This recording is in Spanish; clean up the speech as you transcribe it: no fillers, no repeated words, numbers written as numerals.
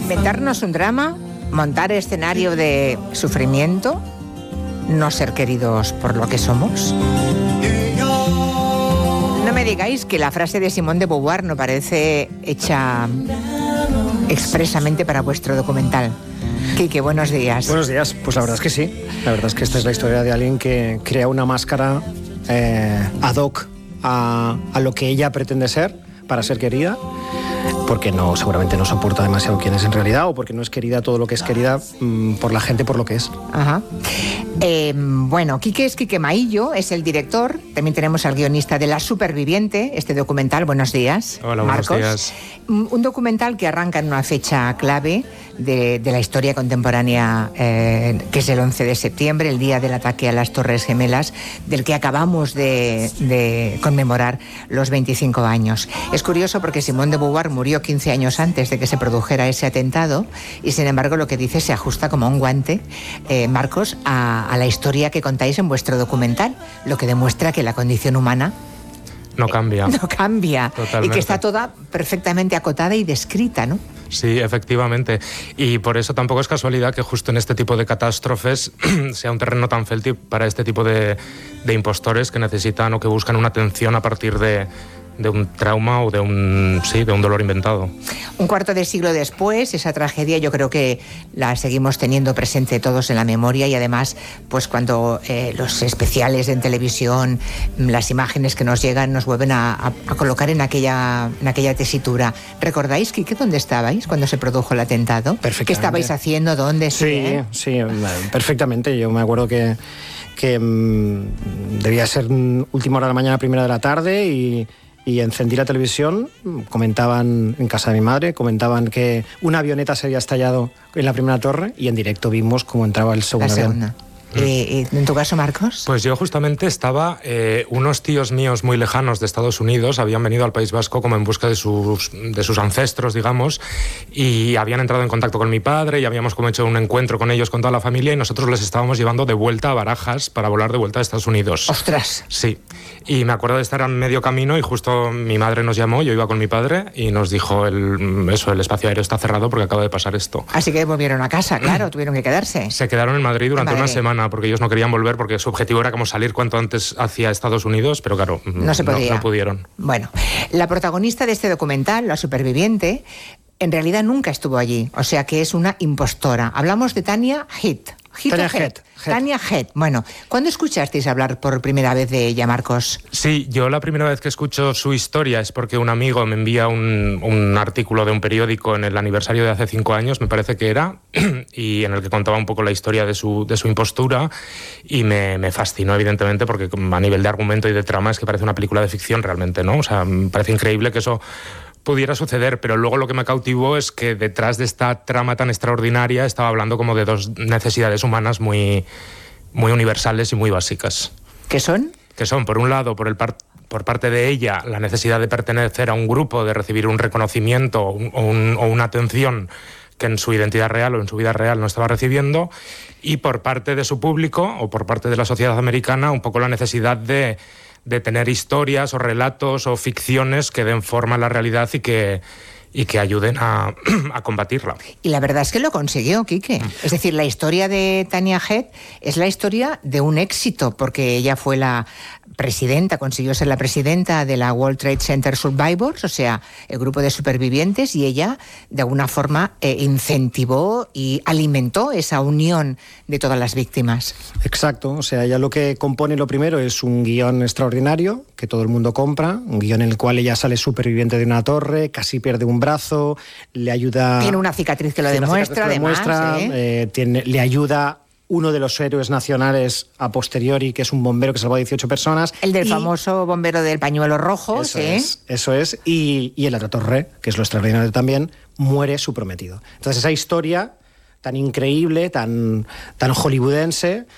Inventarnos un drama, montar escenario de sufrimiento, no ser queridos por lo que somos. No me digáis que la frase de Simone de Beauvoir no parece hecha expresamente para vuestro documental. Quique, buenos días. Buenos días, pues la verdad es que sí. La verdad es que esta es la historia de alguien que crea una máscara ad hoc a lo que ella pretende ser para ser querida, porque seguramente no soporta demasiado quién es en realidad, o porque no es querida todo lo que es querida por la gente por lo que es. Ajá. Bueno, Quique es Quique Maillo, es el director. También tenemos al guionista de La Superviviente, este documental. Buenos días. Hola, buenos días. Un documental que arranca en una fecha clave de la historia contemporánea, que es el 11 de septiembre, el día del ataque a las Torres Gemelas, del que acabamos de conmemorar los 25 años. Es curioso porque Simone de Beauvoir murió 15 años antes de que se produjera ese atentado y, sin embargo, lo que dice se ajusta como un guante, Marcos, a la historia que contáis en vuestro documental, lo que demuestra que la condición humana no cambia. No cambia. Totalmente. Y que está toda perfectamente acotada y descrita, ¿no? Sí, efectivamente. Y por eso tampoco es casualidad que justo en este tipo de catástrofes sea un terreno tan fértil para este tipo de impostores que necesitan o que buscan una atención a partir de un trauma o de un dolor inventado. Un cuarto de siglo después, esa tragedia yo creo que la seguimos teniendo presente todos en la memoria, y además, pues cuando los especiales en televisión, las imágenes que nos llegan nos vuelven a colocar en aquella tesitura. ¿Recordáis, Quique, dónde estabais cuando se produjo el atentado? Perfectamente. ¿Qué estabais haciendo? ¿Dónde? Sí, perfectamente. Yo me acuerdo que debía ser última hora de la mañana, primera de la tarde, y encendí la televisión. Comentaban en casa de mi madre, comentaban que una avioneta se había estallado en la primera torre, y en directo vimos cómo entraba el segundo avión. ¿En tu caso, Marcos? Pues yo justamente estaba, unos tíos míos muy lejanos de Estados Unidos habían venido al País Vasco como en busca de sus ancestros, digamos, y habían entrado en contacto con mi padre y habíamos como hecho un encuentro con ellos, con toda la familia, y nosotros les estábamos llevando de vuelta a Barajas para volar de vuelta a Estados Unidos. ¡Ostras! Sí, y me acuerdo de estar a medio camino y justo mi madre nos llamó, yo iba con mi padre y nos dijo el espacio aéreo está cerrado porque acaba de pasar esto. Así que volvieron a casa, claro, tuvieron que quedarse. Se quedaron en Madrid durante una semana porque ellos no querían volver, porque su objetivo era como salir cuanto antes hacia Estados Unidos, pero claro, no se podía. No pudieron. Bueno, la protagonista de este documental, La Superviviente, en realidad nunca estuvo allí, o sea que es una impostora. Hablamos de Tania Head. Tania Head. Bueno, ¿cuándo escuchasteis hablar por primera vez de ella, Marcos? Sí, yo la primera vez que escucho su historia es porque un amigo me envía un artículo de un periódico en el aniversario de hace 5 años, me parece que era, y en el que contaba un poco la historia de su impostura, y me fascinó, evidentemente, porque a nivel de argumento y de trama es que parece una película de ficción realmente, ¿no? O sea, me parece increíble que eso pudiera suceder, pero luego lo que me cautivó es que detrás de esta trama tan extraordinaria estaba hablando como de dos necesidades humanas muy, muy universales y muy básicas. ¿Qué son? Que son, por un lado, por parte de ella, la necesidad de pertenecer a un grupo, de recibir un reconocimiento o una atención que en su identidad real o en su vida real no estaba recibiendo, y por parte de su público o por parte de la sociedad americana un poco la necesidad de tener historias o relatos o ficciones que den forma a la realidad y que ayuden a combatirla. Y la verdad es que lo consiguió, Quique. Es decir, la historia de Tania Head es la historia de un éxito, porque ella fue la presidenta, consiguió ser la presidenta de la World Trade Center Survivors, o sea, el grupo de supervivientes, y ella de alguna forma incentivó y alimentó esa unión de todas las víctimas. Exacto, o sea, ella lo que compone lo primero es un guión extraordinario que todo el mundo compra, un guión en el cual ella sale superviviente de una torre, casi pierde un brazo, le ayuda... Tiene una cicatriz que lo demuestra, además. Le ayuda uno de los héroes nacionales a posteriori, que es un bombero que salvó a 18 personas. El del famoso bombero del pañuelo rojo. Eso es. Y en la otra torre, que es lo extraordinario también, muere su prometido. Entonces esa historia tan increíble, tan hollywoodense,